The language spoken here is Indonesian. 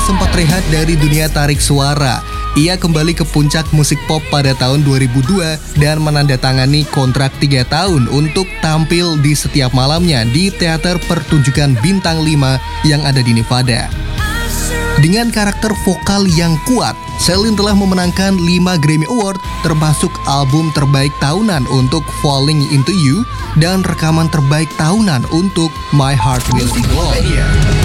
sempat rehat dari dunia tarik suara, ia kembali ke puncak musik pop pada tahun 2002 dan menandatangani kontrak 3 tahun untuk tampil di setiap malamnya di teater pertunjukan Bintang 5 yang ada di Nevada. Dengan karakter vokal yang kuat, Celine telah memenangkan 5 Grammy Award termasuk album terbaik tahunan untuk Falling Into You dan rekaman terbaik tahunan untuk My Heart Will Go On.